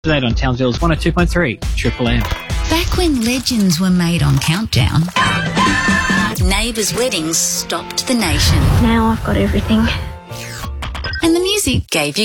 Today on Townsville's 102.3 Triple M. Back when legends were made on Countdown, neighbours' weddings stopped the nation. Now I've got everything. And the music gave you